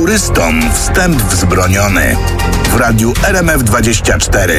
Turystom wstęp wzbroniony. W radiu RMF24.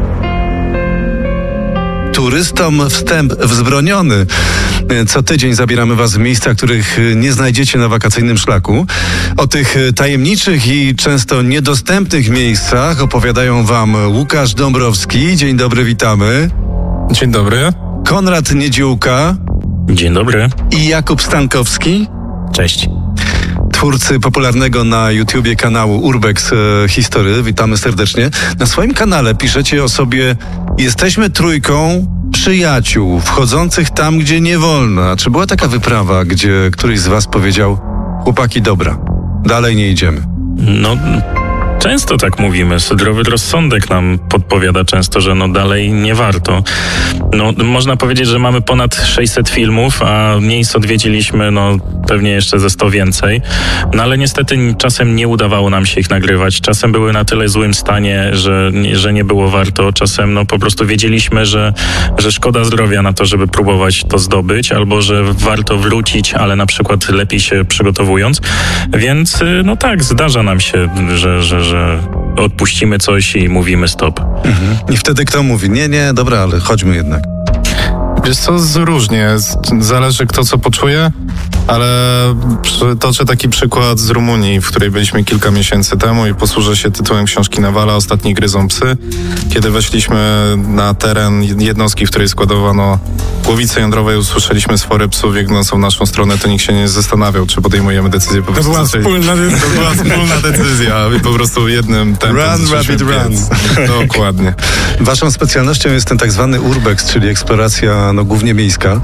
Turystom wstęp wzbroniony. Co tydzień zabieramy was w miejsca, których nie znajdziecie na wakacyjnym szlaku. O tych tajemniczych i często niedostępnych miejscach opowiadają wam Łukasz Dąbrowski. Dzień dobry, witamy. Dzień dobry. Konrad Niedziółka. Dzień dobry. I Jakub Stankowski. Cześć. Twórcy popularnego na YouTubie kanału Urbex History. Witamy serdecznie. Na swoim kanale piszecie o sobie: jesteśmy trójką przyjaciół wchodzących tam, gdzie nie wolno. A czy była taka wyprawa, gdzie któryś z was powiedział: chłopaki, dobra, dalej nie idziemy? No, często tak mówimy. Zdrowy rozsądek nam podpowiada często, że dalej nie warto. Można powiedzieć, że mamy ponad 600 filmów, a miejsc odwiedziliśmy pewnie jeszcze ze 100 więcej. Ale niestety czasem nie udawało nam się ich nagrywać. Czasem były na tyle złym stanie, że nie było warto. Czasem po prostu wiedzieliśmy, że szkoda zdrowia na to, żeby próbować to zdobyć, albo że warto wrócić, ale na przykład lepiej się przygotowując. Więc tak, zdarza nam się, że odpuścimy coś i mówimy stop. Mhm. I wtedy kto mówi: nie, dobra, ale chodźmy jednak? Wiesz co, różnie. Zależy kto co poczuje, ale przytoczę taki przykład z Rumunii, w której byliśmy kilka miesięcy temu i posłużę się tytułem książki Nawala Ostatni gryzą psy. Kiedy weszliśmy na teren jednostki, w której składowano głowice jądrowe i usłyszeliśmy sforę psów biegnącą w naszą stronę, to nikt się nie zastanawiał, czy podejmujemy decyzję. To była wspólna decyzja i po prostu jednym tempem. Run, rabbit, run. Dokładnie. Waszą specjalnością jest ten tak zwany urbex, czyli eksploracja głównie miejska.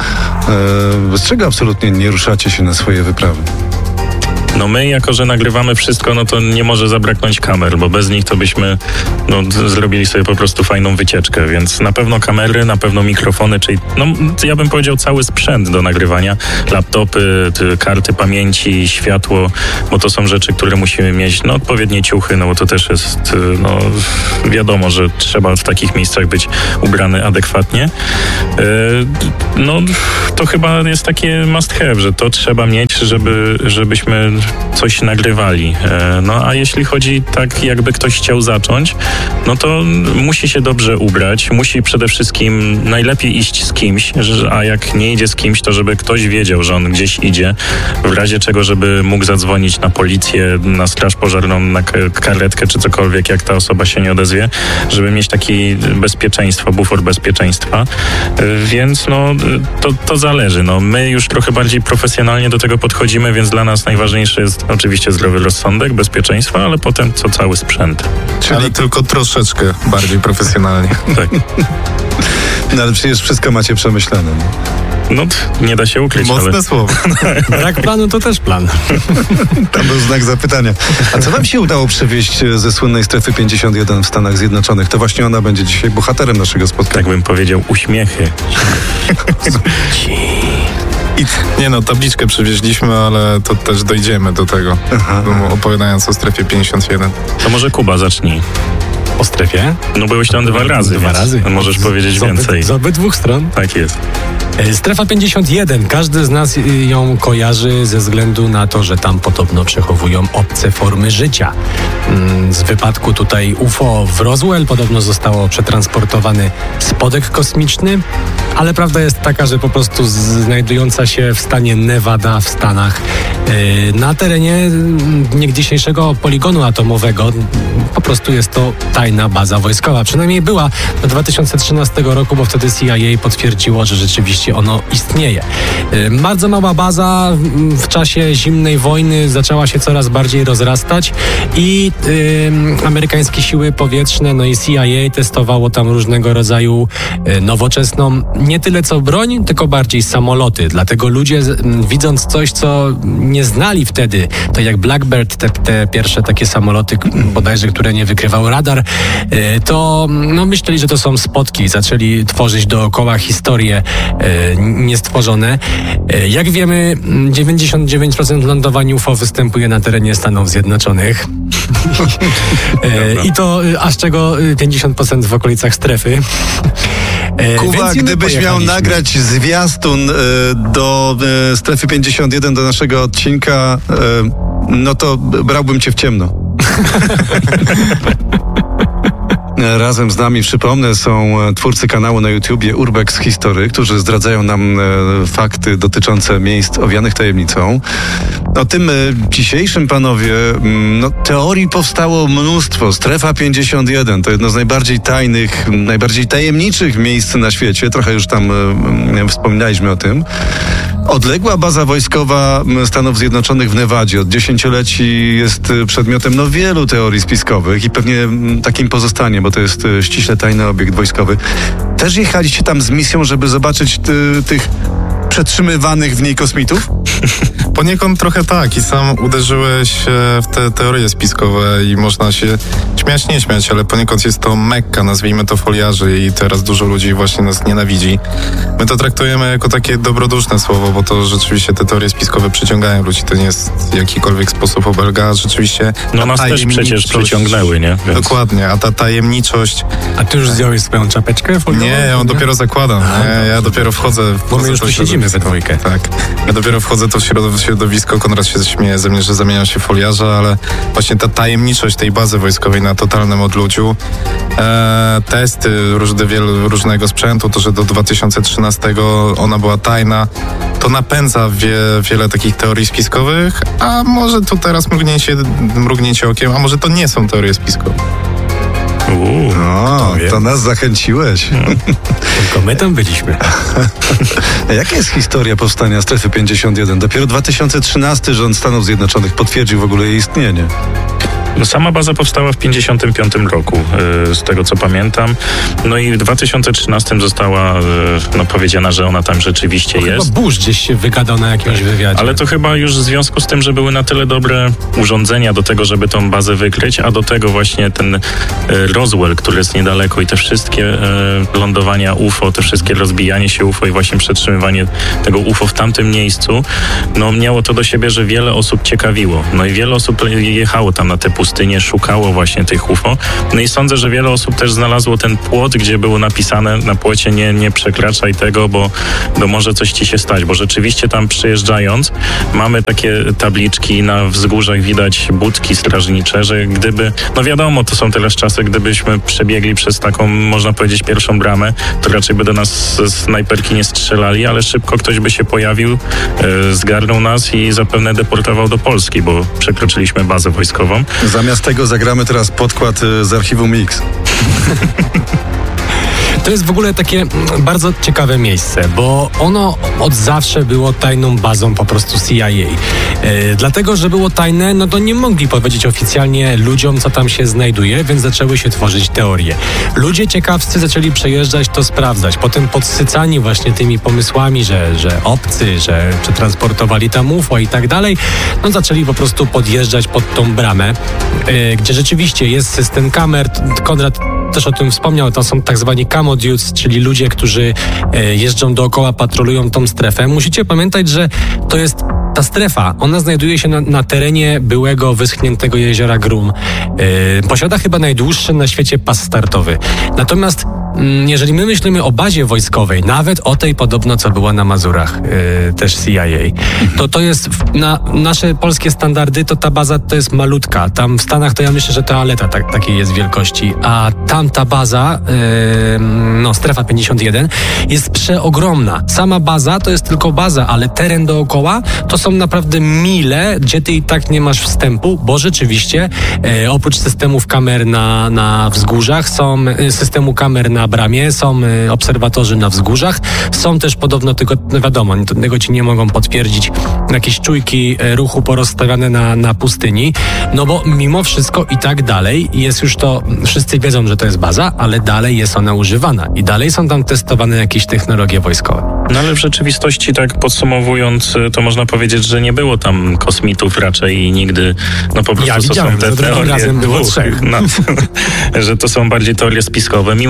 Z czego absolutnie nie ruszacie się na swoje wyprawy? My, jako że nagrywamy wszystko, to nie może zabraknąć kamer, bo bez nich to byśmy zrobili sobie po prostu fajną wycieczkę, więc na pewno kamery, na pewno mikrofony, czyli ja bym powiedział cały sprzęt do nagrywania, laptopy, karty pamięci, światło, bo to są rzeczy, które musimy mieć, odpowiednie ciuchy, bo to też jest, wiadomo, że trzeba w takich miejscach być ubrany adekwatnie. To chyba jest takie must have, że to trzeba mieć, żebyśmy coś nagrywali. A jeśli chodzi tak, jakby ktoś chciał zacząć, to musi się dobrze ubrać, musi przede wszystkim najlepiej iść z kimś, a jak nie idzie z kimś, to żeby ktoś wiedział, że on gdzieś idzie, w razie czego, żeby mógł zadzwonić na policję, na straż pożarną, na karetkę czy cokolwiek, jak ta osoba się nie odezwie, żeby mieć taki bezpieczeństwo, bufor bezpieczeństwa. Więc to zależy. My już trochę bardziej profesjonalnie do tego podchodzimy, więc dla nas najważniejsze jest oczywiście zdrowy rozsądek, bezpieczeństwo, ale potem cały sprzęt. Ale tylko troszeczkę bardziej profesjonalnie. Tak. Ale przecież wszystko macie przemyślane. Nie da się ukryć. Mocne słowo. Brak planu to też plan. Tam był znak zapytania. A co wam się udało przewieźć ze słynnej strefy 51 w Stanach Zjednoczonych? To właśnie ona będzie dzisiaj bohaterem naszego spotkania. Tak bym powiedział, uśmiechy. Tabliczkę przywieźliśmy, ale to też dojdziemy do tego, opowiadając o strefie 51. To może Kuba zacznij. O strefie? Byłeś tam dwa razy. Możesz powiedzieć więcej. Z obydwu stron? Tak jest. Strefa 51. Każdy z nas ją kojarzy ze względu na to, że tam podobno przechowują obce formy życia. Z wypadku tutaj UFO w Roswell podobno zostało przetransportowany spodek kosmiczny, ale prawda jest taka, że po prostu znajdująca się w stanie Nevada w Stanach, na terenie niegdysiejszego poligonu atomowego, po prostu jest to tajna baza wojskowa. Przynajmniej była do 2013 roku, bo wtedy CIA potwierdziło, że rzeczywiście ono istnieje. Bardzo mała baza w czasie zimnej wojny zaczęła się coraz bardziej rozrastać i amerykańskie siły powietrzne, i CIA testowało tam różnego rodzaju nowoczesną, nie tyle co broń, tylko bardziej samoloty. Dlatego ludzie, widząc coś, co nie znali wtedy, to jak Blackbird, te pierwsze takie samoloty bodajże, które nie wykrywał radar, to myśleli, że to są spotki. Zaczęli tworzyć dookoła historie niestworzone. Jak wiemy, 99% lądowań UFO występuje na terenie Stanów Zjednoczonych. I to aż czego 50% w okolicach strefy. Kuba, gdybyś miał nagrać zwiastun do strefy 51, do naszego odcinka, no to brałbym cię w ciemno. Razem z nami, przypomnę, są twórcy kanału na YouTubie Urbex History, którzy zdradzają nam fakty dotyczące miejsc owianych tajemnicą. O tym dzisiejszym, panowie, teorii powstało mnóstwo. Strefa 51 to jedno z najbardziej tajnych, najbardziej tajemniczych miejsc na świecie. Trochę już tam wspominaliśmy o tym. Odległa baza wojskowa Stanów Zjednoczonych w Nevadzie od dziesięcioleci jest przedmiotem wielu teorii spiskowych i pewnie takim pozostanie, bo to jest ściśle tajny obiekt wojskowy. Też jechaliście tam z misją, żeby zobaczyć tych przetrzymywanych w niej kosmitów? Poniekąd trochę tak i sam uderzyłeś w te teorie spiskowe i można się śmiać, nie śmiać, ale poniekąd jest to Mekka, nazwijmy to foliarzy i teraz dużo ludzi właśnie nas nienawidzi. My to traktujemy jako takie dobroduszne słowo, bo to rzeczywiście te teorie spiskowe przyciągają ludzi, to nie jest w jakikolwiek sposób obelga, rzeczywiście... No nas też przecież przyciągnęły, nie? Więc... Dokładnie, a ta tajemniczość... A ty już zdjąłeś swoją czapeczkę foliową? Nie, ja ją dopiero zakładam, ja dopiero wchodzę... Bo my już tu siedzimy we dwójkę. Tak, ja dopiero wchodzę to w środowisko, Konrad się śmieje ze mnie, że zamieniam się w foliarza, ale właśnie ta tajemniczość tej bazy wojskowej na totalnym odludziu, testy różnego sprzętu, to, że do 2013 ona była tajna, to napędza wiele takich teorii spiskowych, a może tu teraz mrugnięcie okiem, a może to nie są teorie spiskowe. To nas zachęciłeś. Tylko my tam byliśmy. Jaka jest historia powstania Strefy 51? Dopiero 2013 rząd Stanów Zjednoczonych potwierdził w ogóle jej istnienie. No, sama baza powstała w 1955 roku, z tego co pamiętam. No i w 2013 została powiedziana, że ona tam rzeczywiście jest. Chyba Bush gdzieś się wygadał na jakimś wywiadzie. Ale to chyba już w związku z tym, że były na tyle dobre urządzenia do tego, żeby tą bazę wykryć, a do tego właśnie ten Roswell, który jest niedaleko i te wszystkie lądowania UFO, te wszystkie rozbijanie się UFO i właśnie przetrzymywanie tego UFO w tamtym miejscu, no miało to do siebie, że wiele osób ciekawiło. No i wiele osób jechało tam na te pustynie, szukało właśnie tych UFO. No i sądzę, że wiele osób też znalazło ten płot, gdzie było napisane na płocie nie przekraczaj tego, bo może coś ci się stać, bo rzeczywiście tam przyjeżdżając mamy takie tabliczki, na wzgórzach widać budki strażnicze, że gdyby, no wiadomo, to są teraz czasy, gdybyśmy przebiegli przez taką, można powiedzieć, pierwszą bramę, to raczej by do nas snajperki nie strzelali, ale szybko ktoś by się pojawił, zgarnął nas i zapewne deportował do Polski, bo przekroczyliśmy bazę wojskową. Zamiast tego zagramy teraz podkład z archiwum X. To jest w ogóle takie bardzo ciekawe miejsce, bo ono od zawsze było tajną bazą po prostu CIA. Dlatego, że było tajne, no to nie mogli powiedzieć oficjalnie ludziom, co tam się znajduje, więc zaczęły się tworzyć teorie. Ludzie ciekawscy zaczęli przejeżdżać, to sprawdzać. Potem podsycani właśnie tymi pomysłami, że obcy, że przetransportowali tam UFO i tak dalej, no zaczęli po prostu podjeżdżać pod tą bramę, gdzie rzeczywiście jest system kamer. Konrad też o tym wspomniał, to są tak zwani camo dudes, czyli ludzie, którzy jeżdżą dookoła, patrolują tą strefę. Musicie pamiętać, że to jest ta strefa, ona znajduje się na terenie byłego wyschniętego jeziora Grum. Posiada chyba najdłuższy na świecie pas startowy. Natomiast jeżeli my myślimy o bazie wojskowej, nawet o tej podobno, co była na Mazurach, też CIA, to jest na nasze polskie standardy, to ta baza to jest malutka. Tam w Stanach to ja myślę, że toaleta takiej jest wielkości, a tamta baza, Strefa 51, jest przeogromna. Sama baza to jest tylko baza, ale teren dookoła to są naprawdę mile, gdzie ty i tak nie masz wstępu, bo rzeczywiście oprócz systemów kamer na wzgórzach, są systemu kamer na bramie, są obserwatorzy na wzgórzach, są też podobno, tylko wiadomo, tego ci nie mogą potwierdzić, jakieś czujki ruchu porozstawiane na pustyni, no bo mimo wszystko i tak dalej jest już to, wszyscy wiedzą, że to jest baza, ale dalej jest ona używana i dalej są tam testowane jakieś technologie wojskowe. No ale w rzeczywistości, tak podsumowując, to można powiedzieć, że nie było tam kosmitów raczej i nigdy, no po prostu ja to widziałem, są te teorie razem było trzech. że to są bardziej teorie spiskowe. Mimo wszystko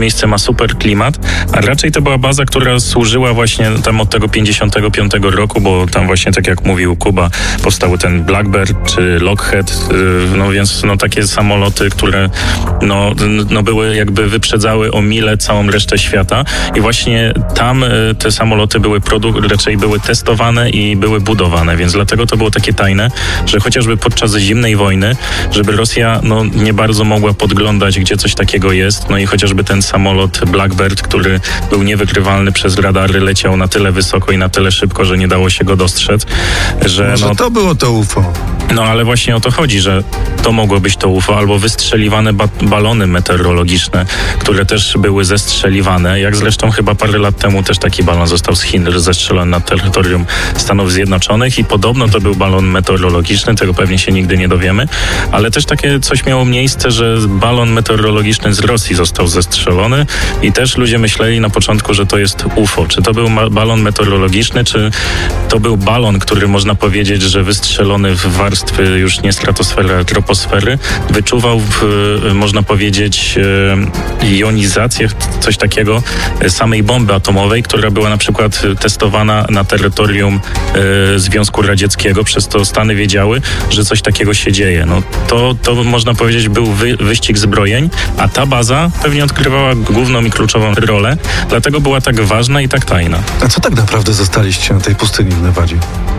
miejsce ma super klimat, a raczej to była baza, która służyła właśnie tam od tego 55 roku, bo tam właśnie, tak jak mówił Kuba, powstały ten Blackbird czy Lockheed, no więc no takie samoloty, które no były jakby wyprzedzały o mile całą resztę świata i właśnie tam te samoloty raczej były testowane i były budowane, więc dlatego to było takie tajne, że chociażby podczas zimnej wojny, żeby Rosja nie bardzo mogła podglądać, gdzie coś takiego jest, no i chociażby ten samolot Blackbird, który był niewykrywalny przez radary, leciał na tyle wysoko i na tyle szybko, że nie dało się go dostrzec, że Może to było to UFO. No ale właśnie o to chodzi, że to mogło być to UFO, albo wystrzeliwane balony meteorologiczne, które też były zestrzeliwane, jak zresztą chyba parę lat temu też taki balon został z Chin zestrzelony na terytorium Stanów Zjednoczonych i podobno to był balon meteorologiczny, tego pewnie się nigdy nie dowiemy, ale też takie coś miało miejsce, że balon meteorologiczny z Rosji został zestrzelony i też ludzie myśleli na początku, że to jest UFO. Czy to był balon meteorologiczny, czy to był balon, który można powiedzieć, że wystrzelony w warstwy już nie stratosfery, a troposfery, wyczuwał można powiedzieć jonizację, coś takiego, samej bomby atomowej, która była na przykład testowana na terytorium Związku Radzieckiego, przez to Stany wiedziały, że coś takiego się dzieje. No to można powiedzieć był wyścig zbrojeń, a ta baza pewnie odgrywała główną i kluczową rolę, dlatego była tak ważna i tak tajna. A co tak naprawdę zostaliście na tej pustyni w Nevadzie?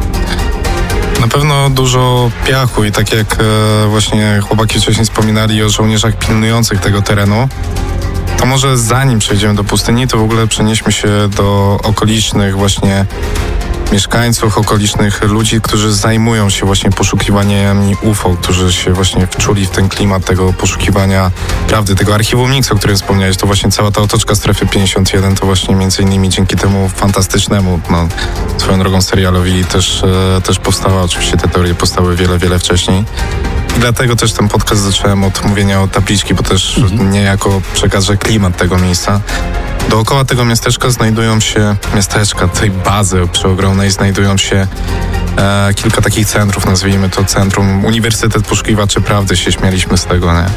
Na pewno dużo piachu i tak jak właśnie chłopaki wcześniej wspominali o żołnierzach pilnujących tego terenu, to może zanim przejdziemy do pustyni, to w ogóle przenieśmy się do okolicznych właśnie mieszkańców, okolicznych ludzi, którzy zajmują się właśnie poszukiwaniami UFO, którzy się właśnie wczuli w ten klimat tego poszukiwania prawdy, tego archiwum Nix, o którym wspomniałeś. To właśnie cała ta otoczka Strefy 51 to właśnie między innymi dzięki temu fantastycznemu, swoją drogą serialowi też powstała. Oczywiście te teorie powstały wiele wcześniej. I dlatego też ten podcast zacząłem od mówienia o tabliczki, bo też niejako przekażę klimat tego miejsca. Dookoła tego miasteczka tej bazy przeogromnej znajdują się kilka takich centrów, nazwijmy to centrum, Uniwersytet Poszukiwaczy Prawdy, się śmialiśmy z tego, nie?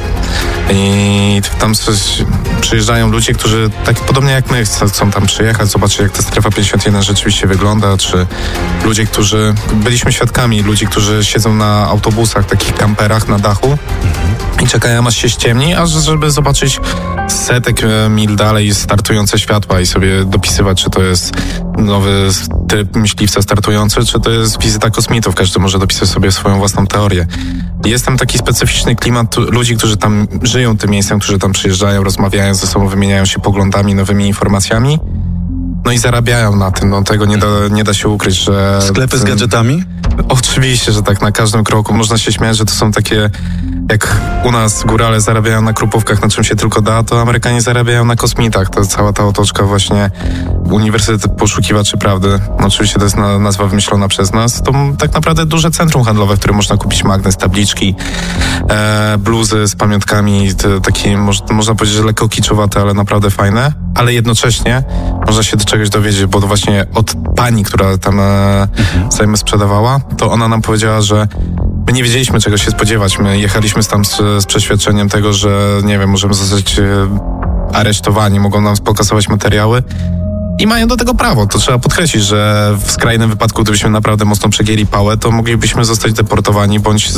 I tam przyjeżdżają ludzie, którzy tak podobnie jak my chcą tam przyjechać, zobaczyć jak ta Strefa 51 rzeczywiście wygląda, czy ludzie, którzy, byliśmy świadkami ludzi, którzy siedzą na autobusach, takich kamperach na dachu i czekają aż się ściemni, aż żeby zobaczyć setek mil dalej startujące światła i sobie dopisywać, czy to jest nowy tryb myśliwca startujący, czy to jest wizyta kosmitów. Każdy może dopisać sobie swoją własną teorię. Jest tam taki specyficzny klimat ludzi, którzy tam żyją tym miejscem, którzy tam przyjeżdżają, rozmawiają ze sobą, wymieniają się poglądami, nowymi informacjami. No i zarabiają na tym. No tego nie da się ukryć, że... Sklepy z gadżetami? Oczywiście, że tak, na każdym kroku. Można się śmiać, że to są takie, jak u nas górale zarabiają na krupówkach, na czym się tylko da, to Amerykanie zarabiają na kosmitach. To cała ta otoczka właśnie Uniwersytet Poszukiwaczy Prawdy. Oczywiście to jest nazwa wymyślona przez nas. To tak naprawdę duże centrum handlowe, w którym można kupić magnes, tabliczki, bluzy z pamiątkami, takie można powiedzieć, że lekko kiczowate, ale naprawdę fajne. Ale jednocześnie można się do czegoś dowiedzieć, bo to właśnie od pani, która tam zajmę sprzedawała, to ona nam powiedziała, że my nie wiedzieliśmy, czego się spodziewać. My jechaliśmy tam z przeświadczeniem tego, że nie wiem, możemy zostać aresztowani, mogą nam pokasować materiały i mają do tego prawo. To trzeba podkreślić, że w skrajnym wypadku, gdybyśmy naprawdę mocno przegięli pałę, to moglibyśmy zostać deportowani, bądź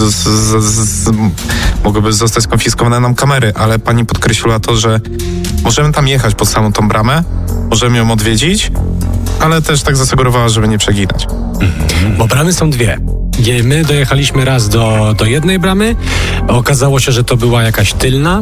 mogłyby zostać skonfiskowane nam kamery, ale pani podkreśliła to, że możemy tam jechać pod samą tą bramę, możemy ją odwiedzić, ale też tak zasugerowała, żeby nie przeginać. Bo bramy są dwie. My dojechaliśmy raz do jednej bramy, okazało się, że to była jakaś tylna,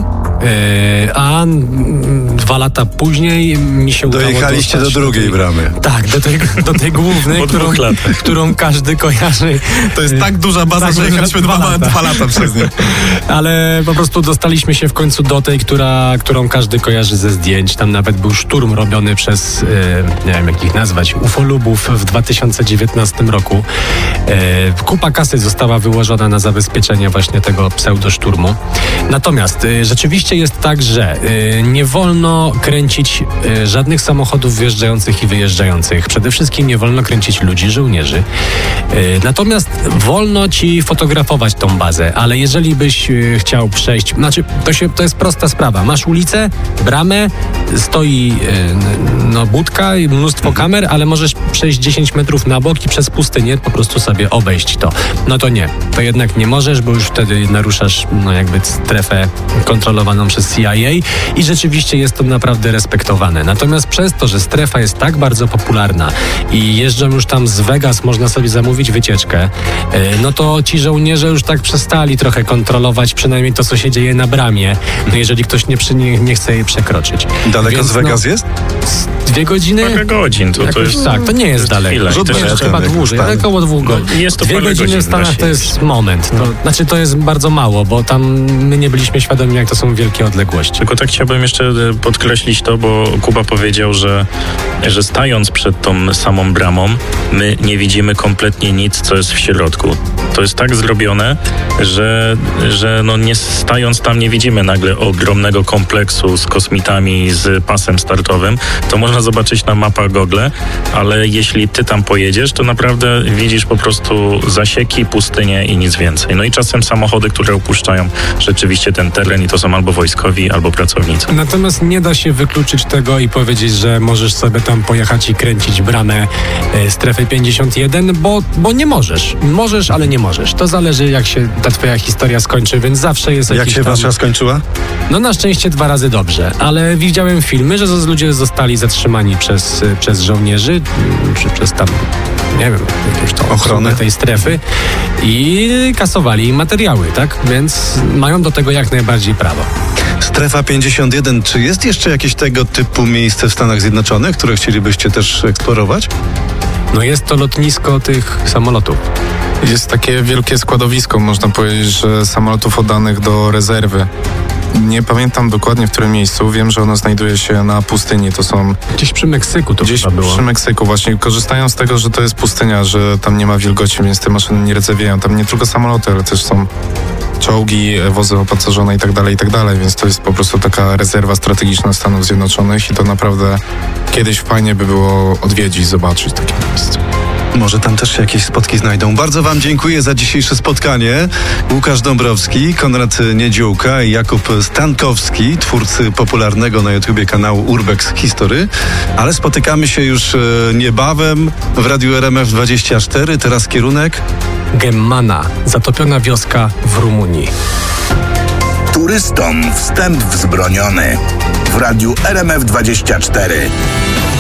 a 2 lata później mi się udało dojechaliście do drugiej bramy. Tak, do tej głównej, którą każdy kojarzy. To jest tak duża baza, że jechaliśmy 2 lata przez nie. Ale po prostu dostaliśmy się w końcu do tej, którą każdy kojarzy ze zdjęć. Tam nawet był szturm robiony przez, nie wiem jak ich nazwać, ufolubów w 2019 roku. Kupa kasy została wyłożona na zabezpieczenie właśnie tego pseudoszturmu. Natomiast rzeczywiście jest tak, że nie wolno kręcić żadnych samochodów wjeżdżających i wyjeżdżających. Przede wszystkim nie wolno kręcić ludzi, żołnierzy. Natomiast wolno ci fotografować tą bazę, ale jeżeli byś chciał przejść, znaczy to jest prosta sprawa. Masz ulicę, bramę, stoi budka i mnóstwo kamer, ale możesz przejść 10 metrów na bok i przez pustynię po prostu sobie obejść to. No to nie. To jednak nie możesz, bo już wtedy naruszasz jakby strefę kontrolowaną przez CIA i rzeczywiście jest to naprawdę respektowane. Natomiast przez to, że strefa jest tak bardzo popularna i jeżdżą już tam z Vegas, można sobie zamówić wycieczkę, no to ci żołnierze już tak przestali trochę kontrolować przynajmniej to, co się dzieje na bramie, jeżeli ktoś nie chce jej przekroczyć. Daleko z Vegas jest? 2 godziny? Parę godzin. To jest, tak, to nie jest daleko. Chyba dłużej, ale około 2 godzin. Jest to 2 godziny w Stanach to jest moment. To jest bardzo mało, bo tam my nie byliśmy świadomi, jak to są wielkie odległości. Tylko tak chciałbym jeszcze podkreślić to, bo Kuba powiedział, że stając przed tą samą bramą, my nie widzimy kompletnie nic, co jest w środku. To jest tak zrobione, że nie stając tam nie widzimy nagle ogromnego kompleksu z kosmitami, z pasem startowym. To można zobaczyć na mapach Google, ale jeśli ty tam pojedziesz, to naprawdę widzisz po prostu zasieki, pustynię i nic więcej. No i czasem samochody, które opuszczają rzeczywiście ten teren i to są albo wojskowi, albo pracownicy. Natomiast nie da się wykluczyć tego i powiedzieć, że możesz sobie tam pojechać i kręcić bramę strefy 51, bo nie możesz. Możesz, ale nie możesz. To zależy, jak się ta twoja historia skończy, więc zawsze jest jakiś Jak się wasza skończyła? No na szczęście 2 razy dobrze, ale widziałem filmy, że ludzie zostali zatrzymani przez żołnierzy, czy przez tam, nie wiem, jakąś tą ochronę tej strefy i kasowali im materiały, tak? Więc mają do tego jak najbardziej prawo. Strefa 51. Czy jest jeszcze jakieś tego typu miejsce w Stanach Zjednoczonych, które chcielibyście też eksplorować? No jest to lotnisko tych samolotów. Jest takie wielkie składowisko, można powiedzieć, że samolotów oddanych do rezerwy. Nie pamiętam dokładnie w którym miejscu. Wiem, że ono znajduje się na pustyni. To są... Gdzieś przy Meksyku to Gdzieś było. Przy Meksyku właśnie. Korzystają z tego, że to jest pustynia, że tam nie ma wilgoci, więc te maszyny nie rdzewiają. Tam nie tylko samoloty, ale też są czołgi, wozy opancerzone i tak dalej, więc to jest po prostu taka rezerwa strategiczna Stanów Zjednoczonych i to naprawdę kiedyś fajnie by było odwiedzić, zobaczyć takie miejsce. Może tam też się jakieś spotki znajdą. Bardzo wam dziękuję za dzisiejsze spotkanie. Łukasz Dąbrowski, Konrad Niedziółka i Jakub Stankowski, twórcy popularnego na YouTubie kanału Urbex History. Ale spotykamy się już niebawem w Radiu RMF24. Teraz kierunek Gemmana, zatopiona wioska w Rumunii. Turystom wstęp wzbroniony w Radiu RMF24.